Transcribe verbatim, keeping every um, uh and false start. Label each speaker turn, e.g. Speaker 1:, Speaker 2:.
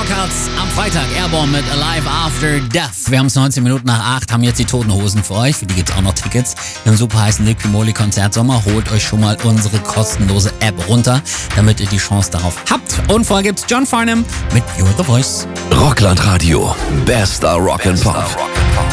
Speaker 1: Rockharts am Freitag. Airborne mit Alive After Death. Wir haben es neunzehn Minuten nach acht, haben jetzt die Toten Hosen für euch. Für die gibt es auch noch Tickets. Im super heißen Liquid Moly Konzert Sommer. Holt euch schon mal unsere kostenlose App runter, damit ihr die Chance darauf habt. Und vorher gibt's John Farnham mit You're the Voice.
Speaker 2: Rockland Radio. Bester Rock and Pop.